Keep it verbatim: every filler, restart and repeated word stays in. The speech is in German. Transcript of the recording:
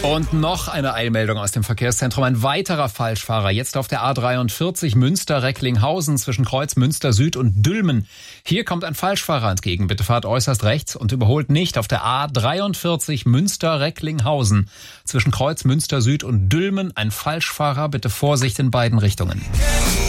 Und noch eine Eilmeldung aus dem Verkehrszentrum. Ein weiterer Falschfahrer. Jetzt auf der A dreiundvierzig Münster-Recklinghausen zwischen Kreuz Münster Süd und Dülmen. Hier kommt ein Falschfahrer entgegen. Bitte fahrt äußerst rechts und überholt nicht auf der A dreiundvierzig Münster-Recklinghausen zwischen Kreuz Münster Süd und Dülmen. Ein Falschfahrer. Bitte Vorsicht in beiden Richtungen.